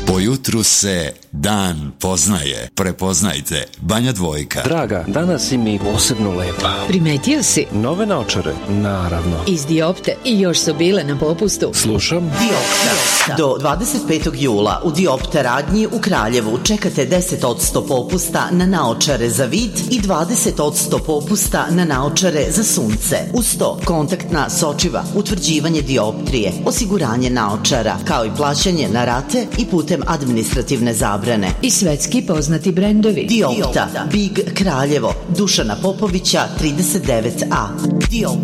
Po jutru se dan poznaje. Prepoznajte Banja Dvojka. Draga, danas si mi posebno lepa. Primetio si? Nove naočare, naravno. Iz Diopte i još su bile na popustu. Slušam. Diopta. Do 25. jula u Diopta radnji u Kraljevu čekate 10% popusta na naočare za vid i 20% popusta na naočare za sunce. Uz to kontaktna sočiva, utvrđivanje dioptrije, osiguranje naočara, kao i plaćanje na rate i putem administrativne zabrane. I svetski poznati brendovi. Diopta, Big Kraljevo, Dušana Popovića 39A. Diopta.